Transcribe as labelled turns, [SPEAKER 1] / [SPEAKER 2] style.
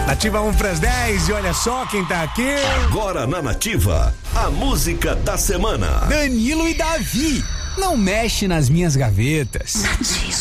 [SPEAKER 1] Nativa 1 pras 10 e olha só quem tá aqui.
[SPEAKER 2] Agora na Nativa, a música da semana.
[SPEAKER 3] Danilo e Davi, não mexe nas minhas gavetas.
[SPEAKER 4] Nativa.